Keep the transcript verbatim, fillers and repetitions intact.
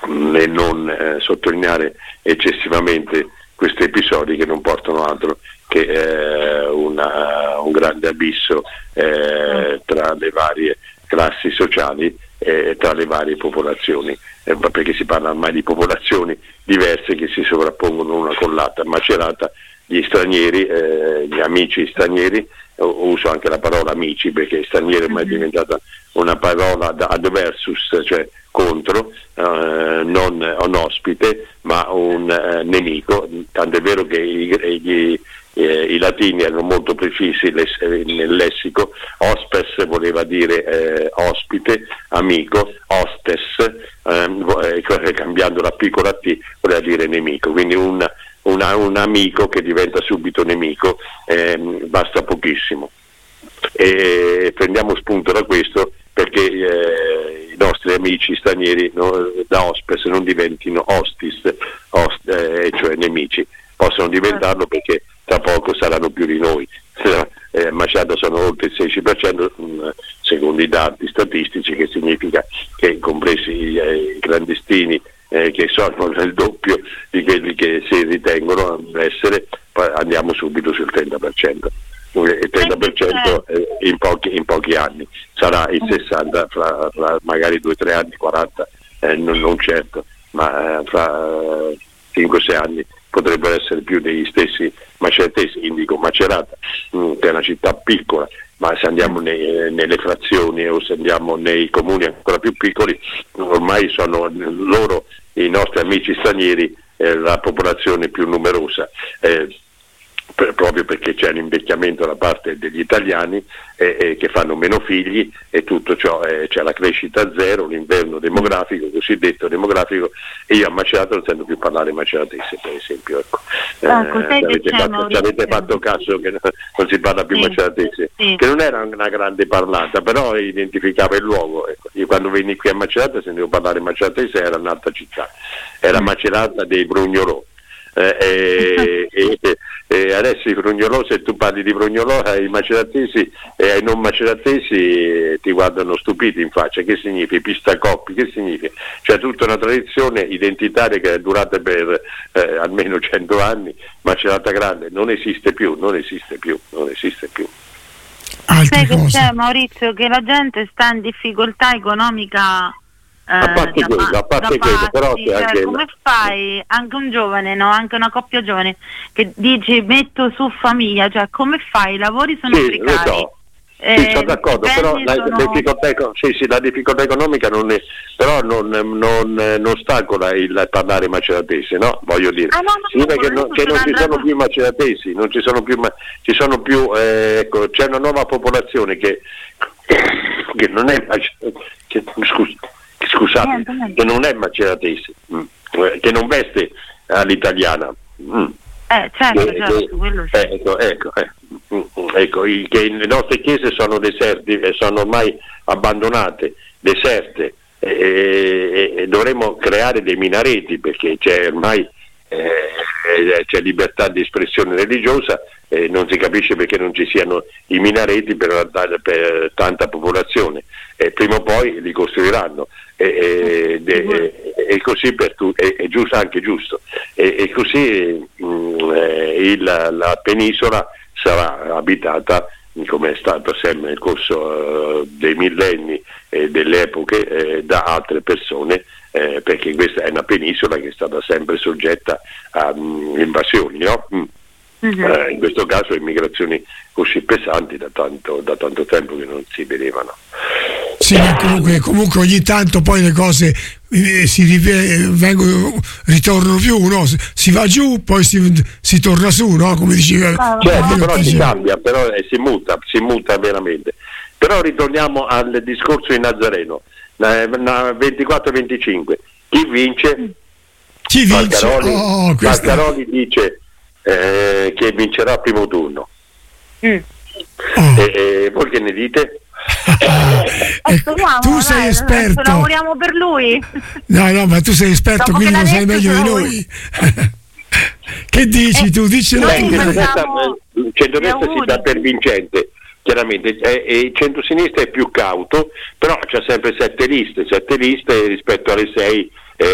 nel non eh, sottolineare eccessivamente questi episodi che non portano altro che eh, una, un grande abisso eh, tra le varie classi sociali e tra le varie popolazioni, eh, perché si parla ormai di popolazioni diverse che si sovrappongono una con l'altra. Macerata, gli stranieri, eh, gli amici stranieri, uso anche la parola amici perché straniero ormai è diventata una parola da adversus, cioè contro, eh, non un ospite ma un eh, nemico, tanto è vero che i, gli, eh, i latini erano molto precisi les, nel lessico. Hospes voleva dire eh, ospite, amico, hostes, eh, cambiando la piccola T voleva dire nemico, quindi un, una, un amico che diventa subito nemico, eh, basta pochissimo. E prendiamo spunto da questo perché eh, i nostri amici stranieri no, da hospes non diventino hostis, host, eh, cioè nemici, possono diventarlo perché tra poco saranno più di noi. Eh, Macerata sono oltre il sedici per cento mh, secondo i dati statistici, che significa che compresi eh, i clandestini eh, che sono nel doppio di quelli che si ritengono essere, andiamo subito sul trenta per cento. Il trenta per cento in pochi, in pochi anni sarà il sessanta per cento fra, fra magari due tre anni, quaranta, eh, non, non certo, ma eh, fra cinque sei anni potrebbero essere più degli stessi maceratesi. Indico Macerata, mh, che è una città piccola, ma se andiamo nei, nelle frazioni o se andiamo nei comuni ancora più piccoli, ormai sono loro, i nostri amici stranieri, eh, la popolazione più numerosa. Eh, Per, proprio perché c'è l'invecchiamento da parte degli italiani eh, eh, che fanno meno figli e tutto ciò, eh, c'è la crescita zero, l'inverno demografico, cosiddetto demografico, e io a Macerata non sento più parlare maceratese, per esempio, ecco. Eh, ecco, ci avete, fatto, ci avete fatto caso che non si parla più sì, maceratese, sì. Che non era una grande parlata, però identificava il luogo, ecco. Io quando venni qui a Macerata sentivo parlare maceratese, era un'altra città, era Macerata dei Brugnolò. Eh, e, e, e adesso i Brugnolò, se tu parli di Brugnolò ai maceratesi e ai non maceratesi ti guardano stupiti in faccia. Che significa pistacoppi? Che significa? C'è tutta una tradizione identitaria che è durata per eh, almeno cento anni. Macerata Grande non esiste più, non esiste più, non esiste più. Sai che c'è, Maurizio, che la gente sta in difficoltà economica. Eh, a parte da, quello, a parte quello parti, però cioè, anche come fai, anche un giovane, no, anche una coppia giovane che dici metto su famiglia, cioè come fai? I lavori sono sì, precari. So. Eh, sì, sono d'accordo, però la, sono... la, difficoltà, sì, sì, la difficoltà economica non è, però non, non, non ostacola il parlare maceratese, no? Voglio dire, ah, no, no, significa no, che, non, che non ci sono più maceratesi, non ci sono più, ci sono più eh, ecco, c'è una nuova popolazione che, che non è che, scusa, scusate, niente, niente. che non è maceratese, mh, che non veste all'italiana. Mh. Eh, certo, eh, certo, eh, quello sì. Ecco, ecco, eh. ecco i, che le nostre chiese sono deserti, sono ormai abbandonate, deserte, e, e, e dovremmo creare dei minareti, perché c'è ormai eh, c'è libertà di espressione religiosa e non si capisce perché non ci siano i minareti per, per tanta popolazione, e prima o poi li costruiranno. E, e, e così per tu, è, è giusto, anche giusto, e, e così mh, eh, il, la penisola sarà abitata, come è stato sempre nel corso uh, dei millenni e delle epoche, eh, da altre persone, eh, perché questa è una penisola che è stata sempre soggetta a um, invasioni, no? Mm. Uh-huh. Eh, in questo caso immigrazioni così pesanti da tanto, da tanto tempo che non si vedevano. Sì, ma comunque, comunque ogni tanto poi le cose eh, si rive- vengono, ritornano più, no? Si va giù, poi si, si torna su, no? Come diceva. Certo, però si cambia, però eh, si muta, si muta veramente. Però ritorniamo al discorso di Nazareno, ventiquattro venticinque. Chi vince? Chi vince? Valcaroli, oh, questa... Valcaroli dice eh, che vincerà il primo turno. Mm. Oh. E, e voi che ne dite? Eh, speriamo, tu sei dai, esperto, lavoriamo per lui. No, no, ma tu sei esperto, dopo quindi lo sai meglio di noi. Che dici eh, tu? Dici Beh, il centrodestra si dà per vincente, chiaramente, e, e il centrosinistra è più cauto, però c'è sempre sette liste, sette liste rispetto alle sei